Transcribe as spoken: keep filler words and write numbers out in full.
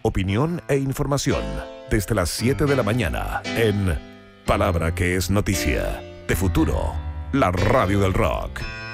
opinión e información. Desde las siete de la mañana en Palabra que es Noticia. De Futuro, la radio del rock.